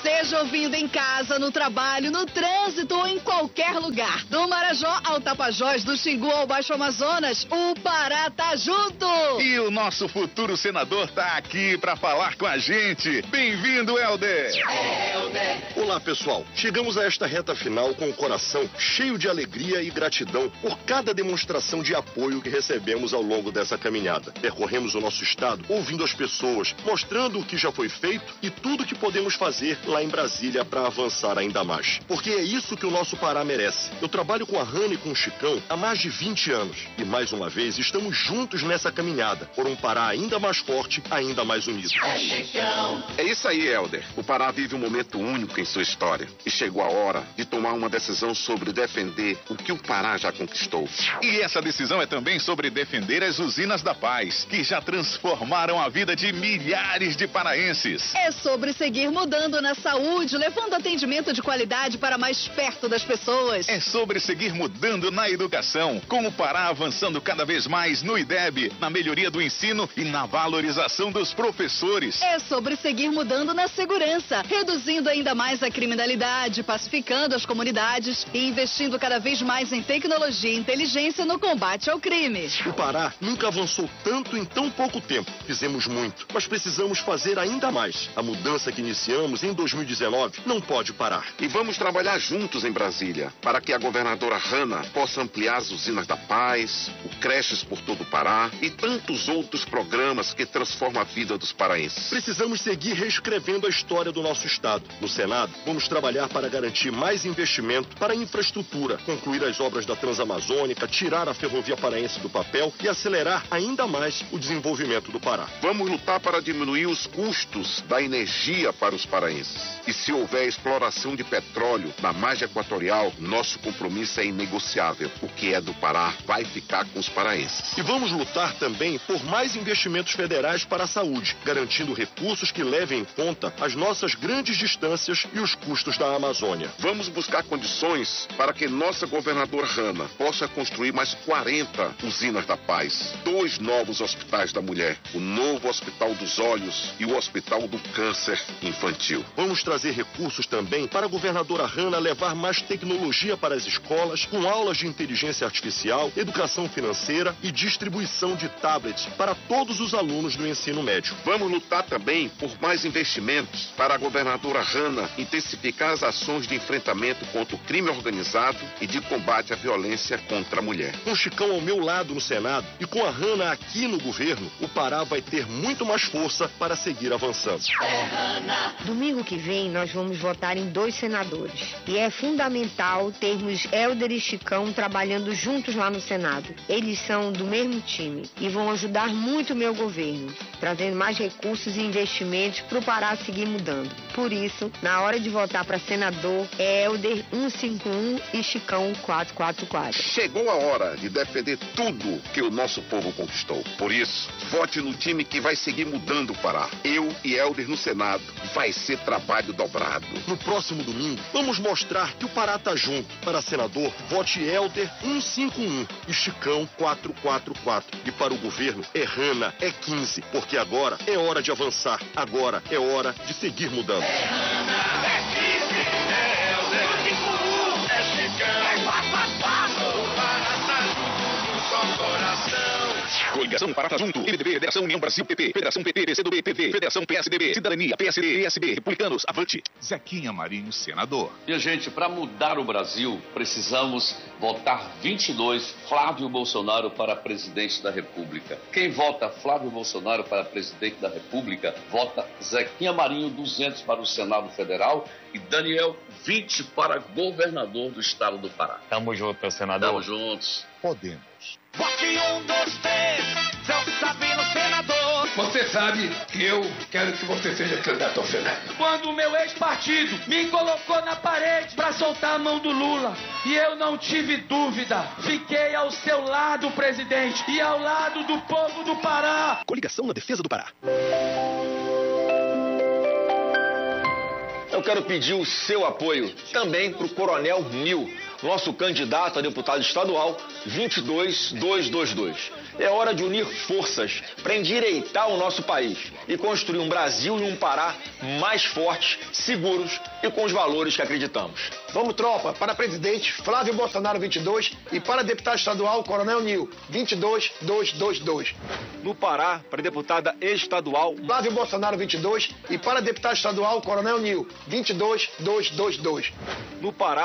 Seja ouvindo em casa, no trabalho, no trânsito ou em qualquer lugar. Do Marajó ao Tapajós, do Xingu ao Baixo Amazonas, o Pará tá junto. E o nosso futuro senador tá aqui pra falar com a gente. Bem-vindo, Helder. Olá, pessoal. Chegamos a esta reta final com o coração cheio de alegria e gratidão por cada demonstração de apoio que recebemos ao longo dessa caminhada. Percorremos o nosso estado ouvindo as pessoas, mostrando o que já foi feito e tudo que podemos fazer lá em Brasília para avançar ainda mais. Porque é isso que o nosso Pará merece. Eu trabalho com a Hanna e com o Chicão há mais de 20 anos. E mais uma vez estamos juntos nessa caminhada por um Pará ainda mais forte, ainda mais unido. É isso aí, Helder. O Pará vive um momento único em sua história. E chegou a hora de tomar uma decisão sobre defender o que o Pará já conquistou. E essa decisão é também sobre defender as usinas da paz, que já transformaram a vida de milhares de paraenses. É sobre seguir mudando na saúde, levando atendimento de qualidade para mais perto das pessoas. É sobre seguir mudando na educação, com o Pará avançando cada vez mais no IDEB, na melhoria do ensino e na valorização dos professores. É sobre seguir mudando na segurança, reduzindo ainda mais a criminalidade, pacificando as comunidades e investindo cada vez mais em tecnologia e inteligência no combate ao crime. O Pará nunca avançou tanto em tão pouco tempo. Fizemos muito, mas precisamos fazer ainda mais. A mudança que iniciamos em 2019 não pode parar. E vamos trabalhar juntos em Brasília para que a governadora Hanna possa ampliar as usinas da paz, o Creches por todo o Pará e tantos outros programas que transformam a vida dos paraenses. Precisamos seguir reescrevendo a história do nosso estado. No Senado, vamos trabalhar para garantir mais investimento para a infraestrutura, concluir as obras da Transamazônica, tirar a ferrovia paraense do papel e acelerar ainda mais o desenvolvimento do Pará. Vamos lutar para diminuir os custos da energia para os paraenses. E se houver exploração de petróleo na margem equatorial, nosso compromisso é inegociável. O que é do Pará vai ficar com os paraenses. E vamos lutar também por mais investimentos federais para a saúde, garantindo recursos que levem em conta as nossas grandes distâncias e os custos da Amazônia. Vamos buscar condições para que nossa governadora Hanna possa construir mais 40 usinas da paz, 2 novos hospitais da mulher, o novo Hospital dos Olhos e o Hospital do Câncer Infantil. Vamos trazer recursos também para a governadora Hanna levar mais tecnologia para as escolas, com aulas de inteligência artificial, educação financeira e distribuição de tablets para todos os alunos do ensino médio. Vamos lutar também por mais investimentos para a governadora Hanna intensificar as ações de enfrentamento contra o crime organizado e de combate à violência contra a mulher. Com o Chicão ao meu lado no Senado e com a Hanna aqui no governo, o Pará vai ter muito mais força para seguir avançando. Domingo que vem nós vamos votar em 2 senadores. E é fundamental termos Helder e Chicão trabalhando juntos lá no Senado. Eles são do mesmo time e vão ajudar muito o meu governo, trazendo mais recursos e investimentos para o Pará seguir mudando. Por isso, na hora de votar para senador, é Helder 151 e Chicão 444. Chegou a hora de defender tudo que o nosso povo conquistou. Por isso, vote no time que vai seguir mudando o Pará. Eu e Helder no Senado. Vai ser trabalho dobrado. No próximo domingo, vamos mostrar que o Pará tá junto. Para senador, vote Helder 151 e Chicão 444. E para o governo, é Hanna, é 15. Porque agora é hora de avançar. Agora é hora de seguir mudando. É Hanna, é 15, é Helder 151, é Chicão, é 444. O Pará tá junto no seu coração. Coligação Pará tá junto. MDB, Federação União Brasil, PP, Federação PT, PCdoB, PV, Federação PSDB, Cidadania, PSD, PSB, Republicanos, Avante. Zequinha Marinho, senador. Minha gente, para mudar o Brasil, precisamos votar 22 Flávio Bolsonaro para presidente da República. Quem vota Flávio Bolsonaro para presidente da República, vota Zequinha Marinho 200 para o Senado Federal e Daniel 20 para governador do estado do Pará. Tamo junto, senador. Tamo juntos. Podemos. Vote 1, 2, 3, seu Sabino senador. Você sabe que eu quero que você seja candidato ao Senado. Quando o meu ex-partido me colocou na parede pra soltar a mão do Lula, e eu não tive dúvida, fiquei ao seu lado, presidente, e ao lado do povo do Pará. Coligação na defesa do Pará. Eu quero pedir o seu apoio também para o Coronel Nil, nosso candidato a deputado estadual 22222. É hora de unir forças para endireitar o nosso país e construir um Brasil e um Pará mais fortes, seguros e com os valores que acreditamos. Vamos, tropa, para presidente Flávio Bolsonaro 22 e para deputado estadual Coronel Nil 22222. No Pará, para deputada estadual Flávio Bolsonaro 22 e para deputado estadual Coronel Nil 22222. No Pará,